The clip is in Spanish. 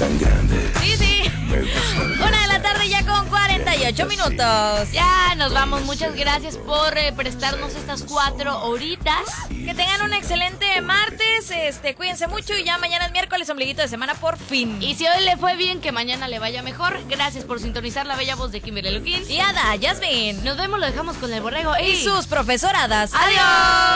tan grande. Sí, sí. Me gusta. 1 de la tarde ya con 48 minutos. Ya nos vamos. Muchas gracias por prestarnos estas 4 horitas. Que tengan un excelente martes. Cuídense mucho y ya mañana es miércoles, ombliguito de semana por fin. Y si hoy le fue bien, que mañana le vaya mejor. Gracias por sintonizar la bella voz de Kimberly Luquín. Y Ada, Yasmin. Nos vemos, lo dejamos con el borrego Y sus profesoradas. ¡Adiós!